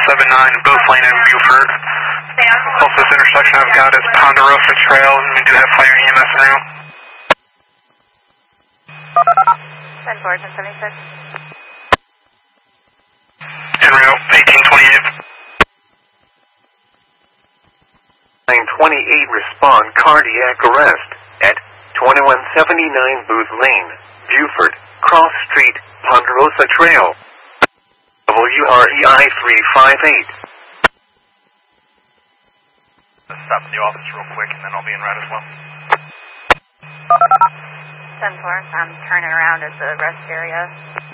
2179 Booth Lane in Beaufort. Closest intersection I've got is Ponderosa Trail, and we do have fire EMS en route. 10-4, 1076. En route, 1828. 928 respond cardiac arrest at 2179 Booth Lane, Beaufort, Cross Street, Ponderosa Trail. WREI 358. Let's stop at the office real quick and then I'll be en route as well. 10-4, I'm turning around at the rest area.